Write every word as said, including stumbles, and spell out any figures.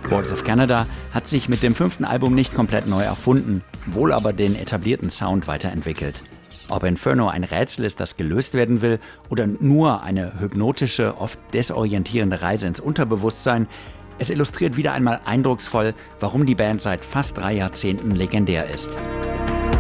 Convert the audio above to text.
Boards of Canada hat sich mit dem fünften Album nicht komplett neu erfunden, wohl aber den etablierten Sound weiterentwickelt. Ob Inferno ein Rätsel ist, das gelöst werden will, oder nur eine hypnotische, oft desorientierende Reise ins Unterbewusstsein, es illustriert wieder einmal eindrucksvoll, warum die Band seit fast drei Jahrzehnten legendär ist.